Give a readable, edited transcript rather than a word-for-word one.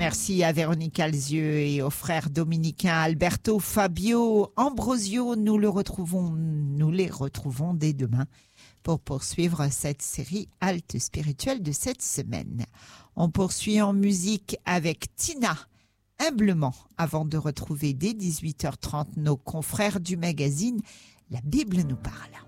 Merci à Véronique Alzieux et aux frères dominicains Alberto, Fabio, Ambrosio. Nous les retrouvons dès demain pour poursuivre cette série halte spirituelle de cette semaine. On poursuit en musique avec Tina, humblement, avant de retrouver dès 18h30 nos confrères du magazine La Bible nous parle.